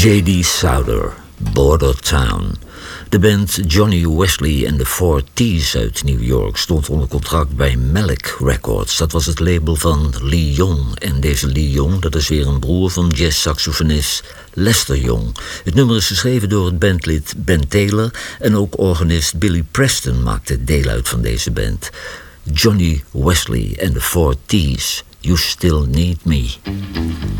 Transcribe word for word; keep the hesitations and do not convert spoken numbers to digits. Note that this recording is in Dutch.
J D Souther, Border Town. De band Johnny Wesley and the Four T's uit New York stond onder contract bij Malik Records. Dat was het label van Lee Young. En deze Lee Young, dat is weer een broer van jazz-saxofonist Lester Young. Het nummer is geschreven door het bandlid Ben Taylor en ook organist Billy Preston maakte deel uit van deze band. Johnny Wesley and the Four T's, You Still Need Me.